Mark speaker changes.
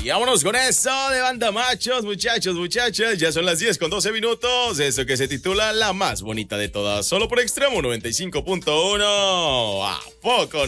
Speaker 1: Y vámonos con eso de banda machos, muchachas. Ya son las 10:12. Eso que se titula La Más Bonita de Todas. Solo por Extremo 95.1. ¿A poco